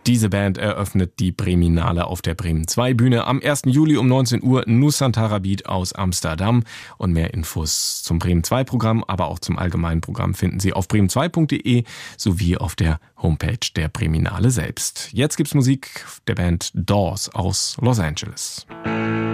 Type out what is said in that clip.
Diese Band eröffnet die Breminale auf der Bremen 2 Bühne am 1. Juli um 19 Uhr. Nusantara Beat aus Amsterdam. Und mehr Infos zum Bremen 2 Programm, aber auch zum allgemeinen Programm finden Sie auf bremen2.de sowie auf der Homepage der Breminale selbst. Jetzt gibt's Musik der Band Doors aus Los Angeles.